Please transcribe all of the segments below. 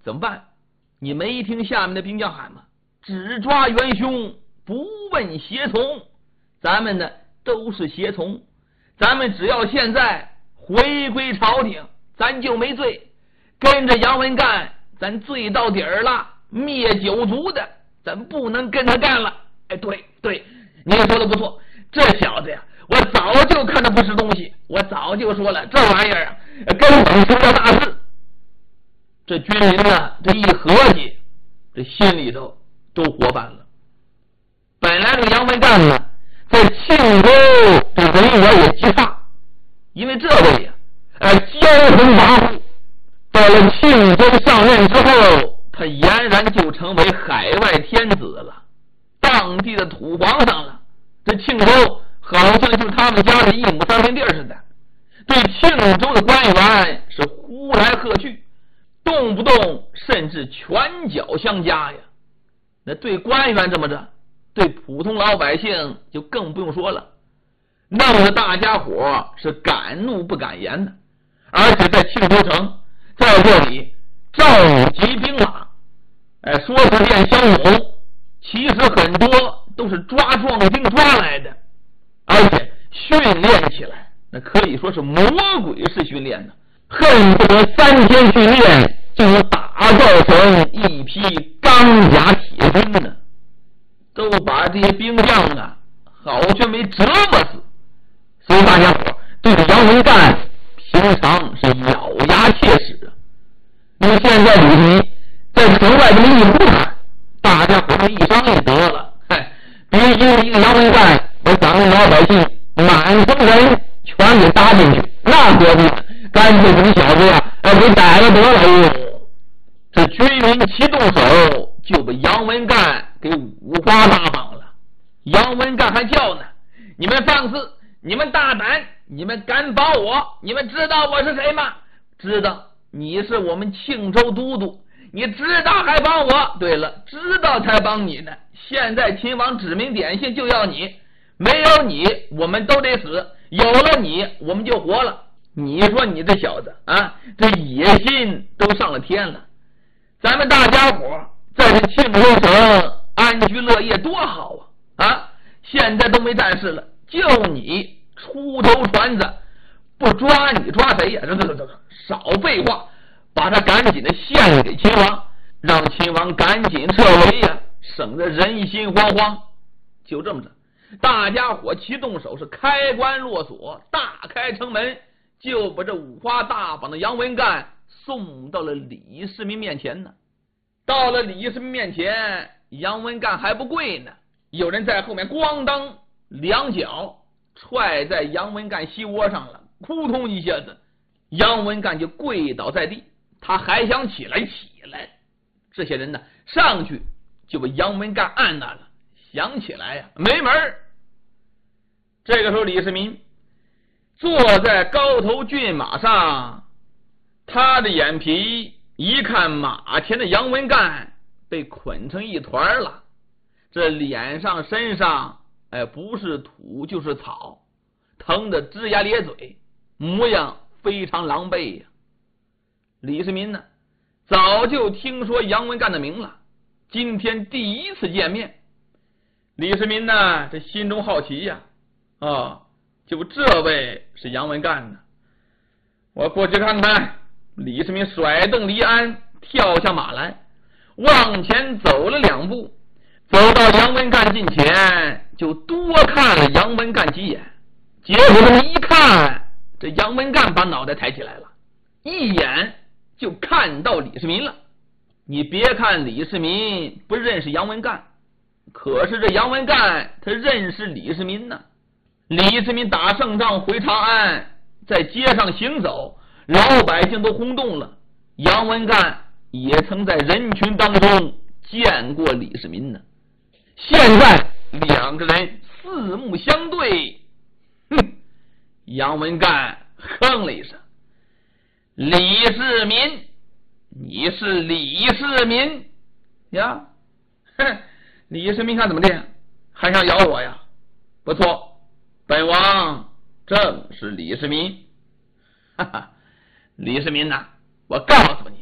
怎么办？你没听下面的兵将喊吗？只抓元凶，不问胁从。咱们呢都是胁从，咱们只要现在回归朝廷，咱就没罪。跟着杨文干，咱罪到底儿了，灭九族的，咱不能跟他干了。哎，对，您说的不错，这小子呀，我早就看他不是东西，我早就说了，这玩意儿啊，根本不叫大事。这军民呢，这一合计，这心里头都伙伴了。本来这个杨文干呢，在庆州这人缘也极差，因为这位呀，江湖跋扈，到了庆州上任之后，他俨然就成为海外天子了，当地的土皇上了。这庆州好像就是他们家的一亩三分地似的，对庆州的官员是呼来喝去，动不动甚至拳脚相加呀。那对官员这么着，对普通老百姓就更不用说了，弄得大家伙是敢怒不敢言的。而且在庆州城，在这里召集兵马，说是练骁勇，其实很多都是抓壮丁抓来的，而且训练起来那可以说是魔鬼式训练的，恨不得3天训练就能打造成一批钢甲铁军呢。都把这些兵将啊好像没折磨死，所以大家伙对着杨文干平常是咬牙切齿啊。那么现在李弥在城外这么一呼喊，大家伙一商议得了，别因为一个杨文干把咱们老百姓满城人全给搭进去，那何必？干脆你小子呀，给逮了得了。这军民齐动手，就把杨文干给五花大绑了。杨文干还叫呢：“你们放肆，你们大胆，你们敢保我？你们知道我是谁吗？知道，你是我们庆州都督，你知道还帮我？对了，知道才帮你呢。现在秦王指名点姓就要你，没有你我们都得死，有了你我们就活了。你说你这小子啊，这野心都上了天了。咱们大家伙在这庆州城安居乐业多好啊！现在都没战事了，就你出头船子，不抓你抓谁呀？这少废话，把他赶紧的献给秦王，让秦王赶紧撤围呀，省得人心惶惶。就这么着，大家伙齐动手，是开关落锁，大开城门，就把这五花大绑的杨文干送到了李世民面前呢。到了李世民面前，杨文干还不跪呢，有人在后面咣当两脚踹在杨文干膝窝上了，扑通一下子，杨文干就跪倒在地。他还想起来，这些人呢上去就把杨文干按那了，想起来呀没门儿。这个时候李世民坐在高头骏马上，他的眼皮一看马前的杨文干被捆成一团了，这脸上身上不是土就是草，疼得龇牙咧嘴，模样非常狼狈呀。李世民呢早就听说杨文干的名了，今天第一次见面，李世民呢这心中好奇呀，就这位是杨文干呢，我过去看看。李世民甩蹬离鞍，跳下马来，往前走了2步，走到杨文干近前，就多看了杨文干几眼。结果这么一看，这杨文干把脑袋抬起来了，一眼就看到李世民了。你别看李世民不认识杨文干，可是这杨文干他认识李世民呢。李世民打胜仗回长安，在街上行走，老百姓都轰动了，杨文干也曾在人群当中见过李世民呢。现在2个人四目相对，杨文干哼了一声：“李世民，你是李世民呀？”李世民看怎么的，还想咬我呀？不错，本王正是李世民。李世民呐，我告诉你，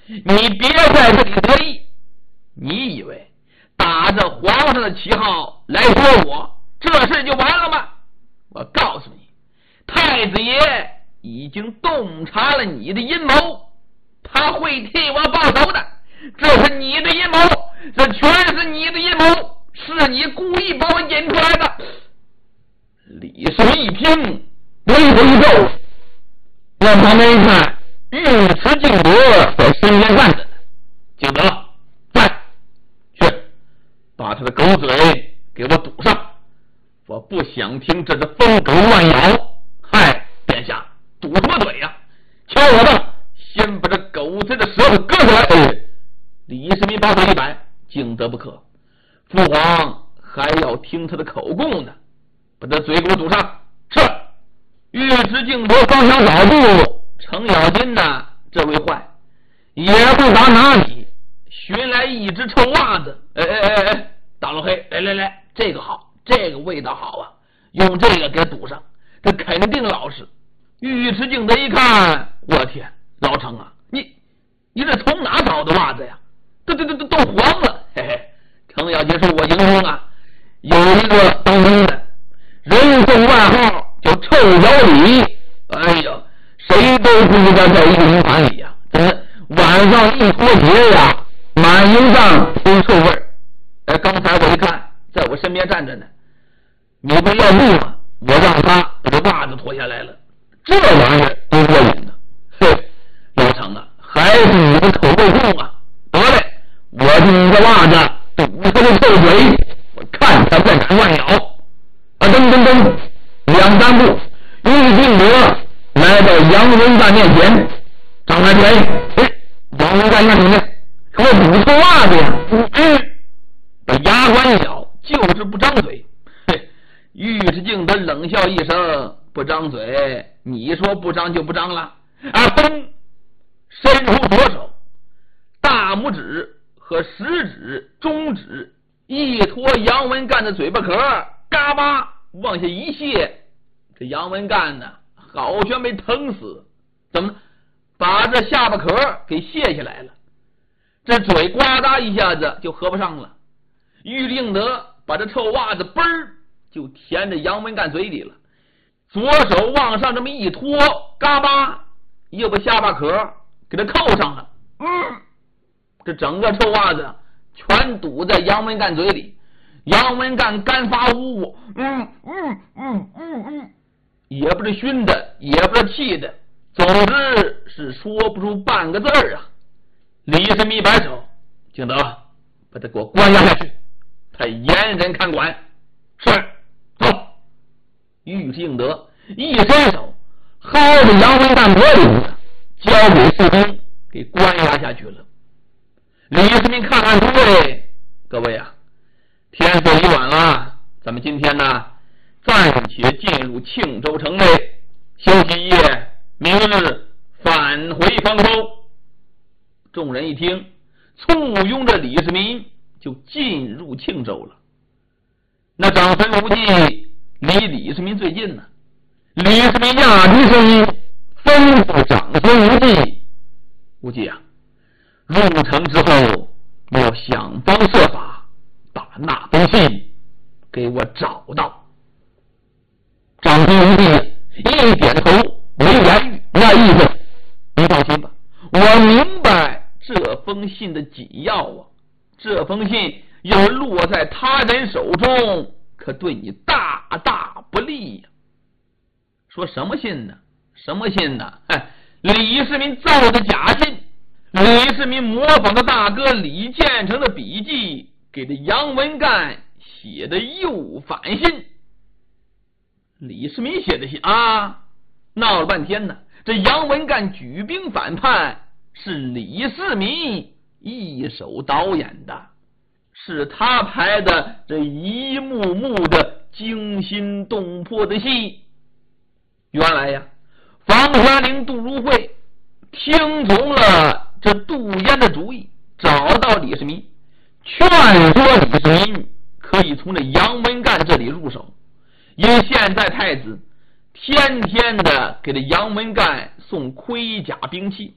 你别在这里得意，你以为打着皇上的旗号来说我，这事就完了吗？我告诉你，太子爷已经洞察了你的阴谋，他会替我报仇的。这是你的阴谋，这全是你的阴谋，是你故意把我引出来的。李世民一听，眉头一皱，往旁边一看，尉迟敬德在身边站着。敬德，在，去把他的狗嘴给我堵上，我不想听这是疯狗乱咬。嗨，殿下，堵什么嘴呀？瞧我的，先把这狗贼的舌头割出来。李世民把手一摆，敬德不可，父皇还要听他的口供呢，把他嘴给我堵上。是。尉迟敬德方向找步，程咬金呐，这位坏，也不打哪里，寻来一只臭袜子。大老黑，来，这个好，这个味道好啊，用这个给堵上，这肯定老实。尉迟敬德一看，我天，老程啊，你这从哪找的袜子呀？都黄了。嘿嘿，程咬金说，我营中啊有一个当兵的，人送外号叫臭脚李。哎呀，谁都不知道在一个营盘里呀，怎么晚上一脱鞋呀，满营上都臭味儿。刚才我一看，在我身边站着呢，你不要命吗？我让他把这袜子脱下来了，这玩意儿都过瘾的。嘿，老程啊，还是你的口够重啊！得嘞，我就你个袜子堵他的臭嘴，我看他再敢乱咬。噔，两三步，尉迟敬德来到杨文干面前，张开嘴，杨文干干什么？给我堵臭袜子呀！把牙关一咬，就是不张嘴。嘿，尉迟敬德冷笑一声，不张嘴，你说不张就不张了。砰！伸出左手，大拇指和食指、中指一托杨文干的嘴巴壳，嘎巴往下一卸。这杨文干呢，好像被疼死，怎么把这下巴壳给卸下来了？这嘴呱嗒一下子就合不上了。尉迟敬德把这臭袜子嘣儿就填着杨文干嘴里了，左手往上这么一托，嘎巴又把下巴壳给他扣上了。这整个臭袜子全堵在杨文干嘴里，杨文干干发呜呜，也不是熏的，也不是气的，总之是说不出半个字儿啊。李世民摆手，敬德，把他给我关押下去，他严人看管。是，走。尉迟敬德一伸手，薅着杨文干脖领子，交给士兵给关押下去了。李世民看看诸位，各位啊，天色已晚了，咱们今天呢暂且进入庆州城内休息一夜，明日返回方州。众人一听，簇拥着李世民就进入庆州了。那长孙无忌离李世民最近呢，李世民压低声音吩咐长孙无忌：无忌啊，入城之后要想方设法把那封信给我找到。长孙无忌一点头，没言语，那意思你放心吧，我明白这封信的紧要啊，这封信要是落在他人手中，可对你大大不利呀。说什么信呢？什么信呢？李世民造的假信，李世民模仿的大哥李建成的笔记，给这杨文干写的诱反信。李世民写的信啊，闹了半天呢，这杨文干举兵反叛是李世民一手导演的，是他拍的这一幕幕的惊心动魄的戏。原来呀，房玄龄、杜如晦听从了这杜淹的主意，找到李世民，劝说李世民可以从这杨文干这里入手，因现在太子天天的给这杨文干送盔甲兵器，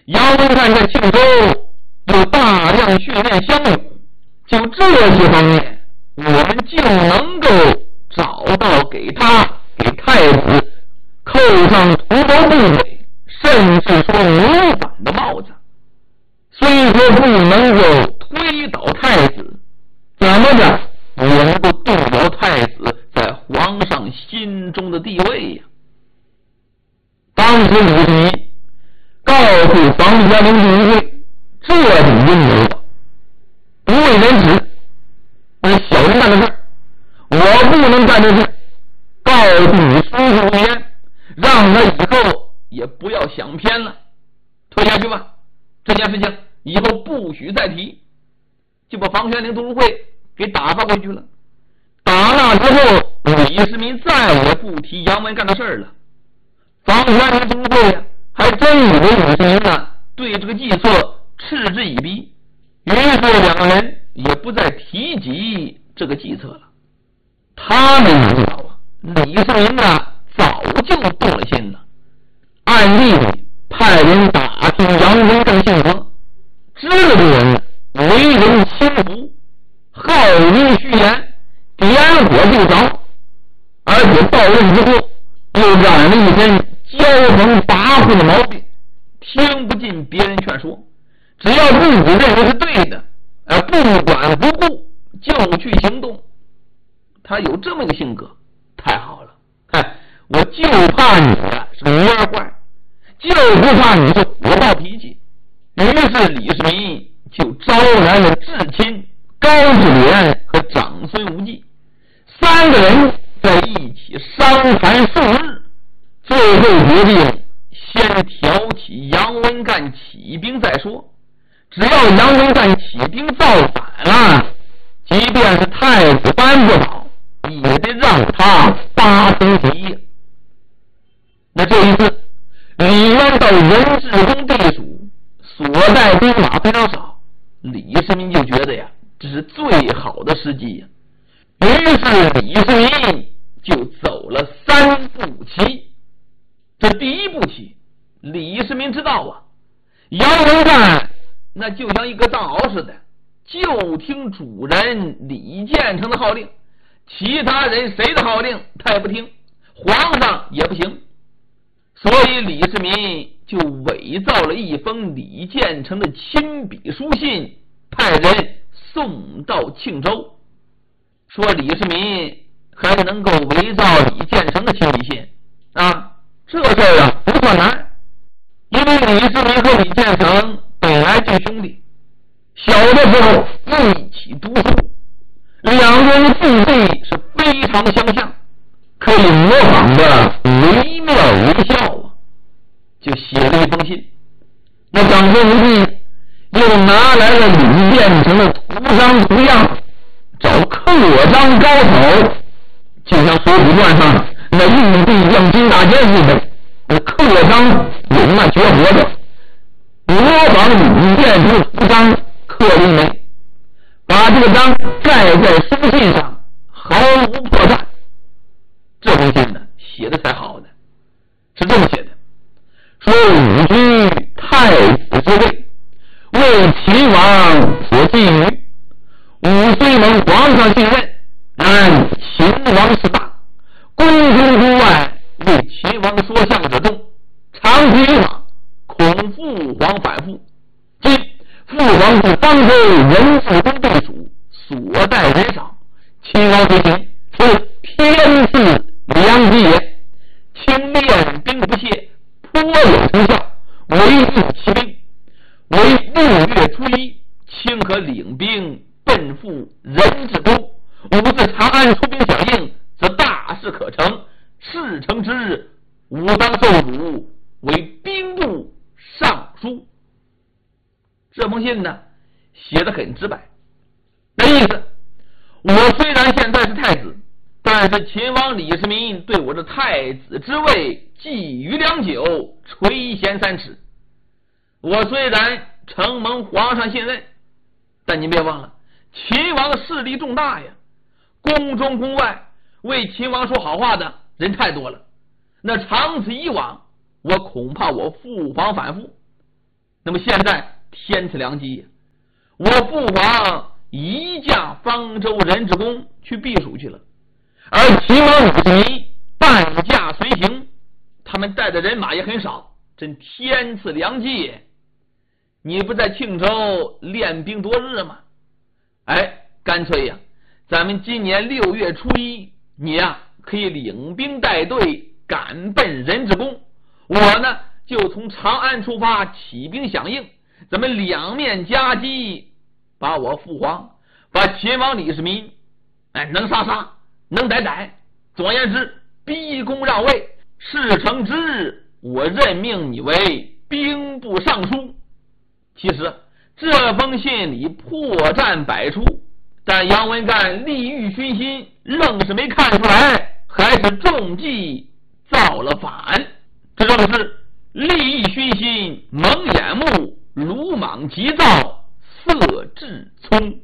杨文干在庆州有大量训练乡勇，就这些方面，我们就能够找到给太子扣上图谋不轨，甚至说谋反的帽子。虽说不能够推倒太子，怎么着也能够动摇太子在皇上心中的地位呀。当时李世民告诉房家陵主会，这种阴谋不为人知，那是小人干的事，我不能干这事，告诉你叔叔无言，让他以后也不要想偏了，退下去吧，这件事情以后不许再提，就把房玄龄都督会给打发回去了。打那之后，李世民再也不提杨文干的事儿了。房玄龄都督会呀，还真以为李世民呢对这个计策嗤之以鼻，于是两个人也不再提及这个计策了。他们哪知道啊，李世民呢早就动了心了，暗地里派人打听杨文干性格，知道这人为人轻浮，好言虚言，点火就着，而且到任之后又染了一身骄横跋扈的毛病，听不进别人劝说，只要自己认为是对的，不管不顾就去行动。他有这么个性格，太好了，我就怕你呀是蔫坏，就不怕你是火爆脾气。于是李世民就招来了至亲高士廉和长孙无忌三个人在一起商谈数日，最后决定先挑起杨文干起兵再说。只要杨文干起兵造反了，即便是太子扳不倒，也得让他发生急。那这一次李渊到任志公地属，所带兵马非常少，李世民就觉得呀，这是最好的时机呀。于是李世民就走了三步棋。这第一步棋，李世民知道啊，杨文干那就像一个藏獒似的，就听主人李建成的号令，其他人谁的号令他也不听，皇上也不行。所以李世民就伪造了一封李建成的亲笔书信，派人送到庆州，说李世民还能够伪造李建成的亲笔信啊，这事儿啊不算难。因为李世民和李建成本来就兄弟，小的时候一起读书，两个人字迹是非常相像，可以模仿的惟妙惟肖啊，就写了一封信。那长孙无忌又拿来了李建成的图章图样，找刻章高手，就像《水浒传》上那硬币亮金大仙似的，刻章有那绝活的，模仿李建成的图章刻了一枚，把这个章盖在书信上，毫无破绽。这封信呢写的才好呢，是这么写的，说吾居太子之位，为秦王所觊觎，吾虽蒙皇上信任，然秦王势大，宫中宫外为秦王说相者众，长期以往，恐父皇反复。今父皇是当州任志公地属，所带人少，秦王随行，是天赐良机也。卿练兵不懈，颇有成效，为助其兵。为6月初1，卿可领兵奔赴任志公，吾自长安出兵响应，则大事可成。事成之日，吾当受辱为兵部尚书。这封信呢写得很直白，那意思，我虽然现在是太子，但是秦王李世民对我的太子之位觊觎良久，垂涎3尺。我虽然承蒙皇上信任，但您别忘了，秦王势力重大呀，宫中宫外为秦王说好话的人太多了，那长此以往，我恐怕我父皇反复。 那么现在天赐良机，我父皇移驾方舟人之宫去避暑去了，而秦王李世民半驾随行，他们带的人马也很少，真天赐良机。你不在庆州练兵多日吗？哎，干脆呀，咱们今年6月初1，你呀可以领兵带队赶奔人之宫，我呢就从长安出发起兵响应，咱们两面夹击，把我父皇，把秦王李世民，能杀杀，能逮逮，总而言之，逼宫让位。事成之日，我任命你为兵部尚书。其实这封信里破绽百出，但杨文干利欲熏心，愣是没看出来，还是中计造了反。这正是利益熏心，蒙眼目，鲁莽急躁，色智聪。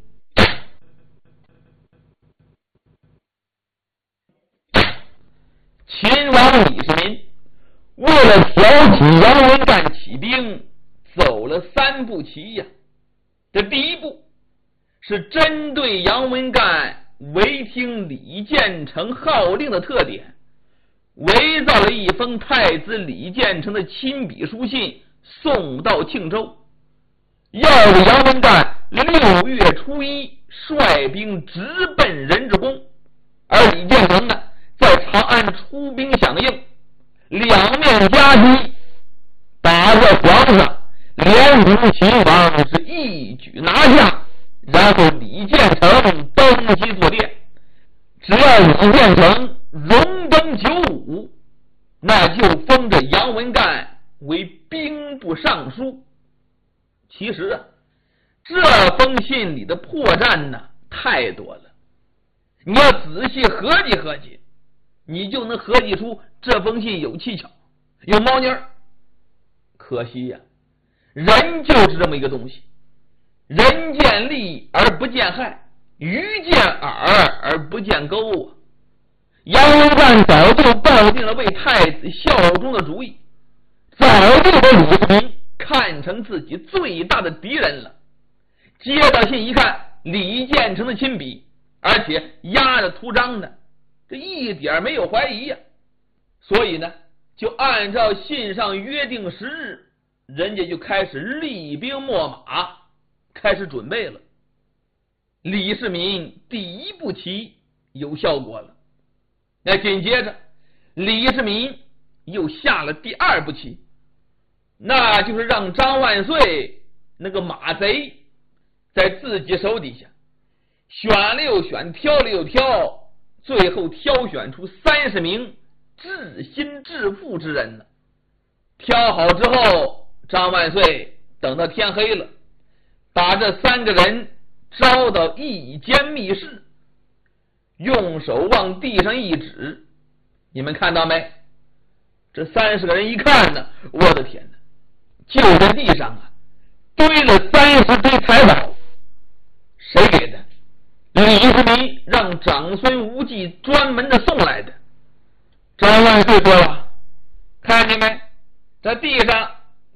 秦王李世民为了挑起杨文干起兵，走了3步棋呀。这第一步是针对杨文干违听李建成号令的特点，伪造了一封太子李建成的亲笔书信送到庆州，要给杨文干6月初1率兵直奔人之宫，而李建成呢在长安出兵响应，两面夹击，打着皇上连同秦王是一举拿下，然后李建成登基坐殿。只要李建成荣登95，那就封着杨文干为兵部尚书。其实啊，这封信里的破绽呢太多了，你要仔细合计合计，你就能合计出这封信有蹊跷，有猫腻儿。可惜呀，人就是这么一个东西，人见利而不见害，鱼见饵而不见钩啊。杨文干早就抱定了为太子效忠的主意，早就把李世民看成自己最大的敌人了。接到信一看，李建成的亲笔，而且压着图章呢，这一点没有怀疑呀。所以呢，就按照信上约定时日，人家就开始厉兵秣马，开始准备了。李世民第一步棋有效果了，那紧接着李世民又下了第2步棋，那就是让张万岁那个马贼在自己手底下选了又选，挑了又挑，最后挑选出30名至心至腹之人呢。挑好之后，张万岁等到天黑了，把这3个人招到一间密室，用手往地上一指，你们看到没？这30个人一看呢，我的天哪，就在地上啊堆了30堆财宝。谁给的？李世民让长孙无忌专门的送来的。张万岁说了，看见没？这地上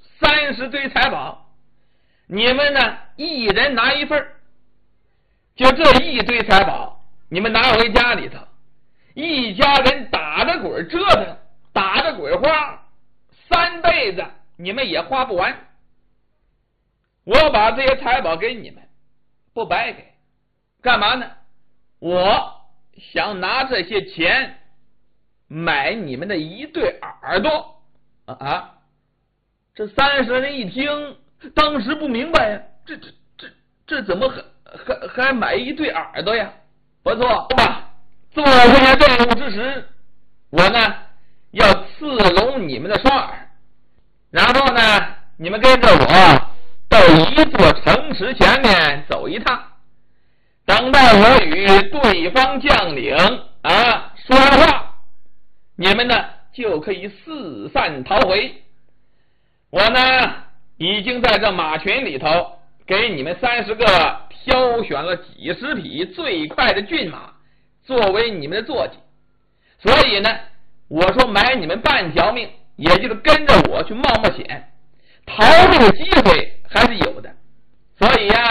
30堆财宝，你们呢一人拿1份，就这1堆财宝，你们拿回家里头，一家人打着滚折腾，打着滚花，3辈子你们也花不完。我把这些财宝给你们，不白给，干嘛呢？我想拿这些钱买你们的1对耳朵啊！这30人一听，当时不明白呀，这怎么还买1对耳朵呀？不错吧？做这些任务之时，我呢要赐拢你们的双耳，然后呢，你们跟着我到一座城池前面走一趟，等到我与对方将领说完话，你们呢就可以四散逃回。我呢已经在这马群里头给你们30个挑选了几十匹最快的骏马作为你们的坐骑，所以呢我说买你们半条命，也就是跟着我去冒冒险， 逃命的机会还是有的。所以呀，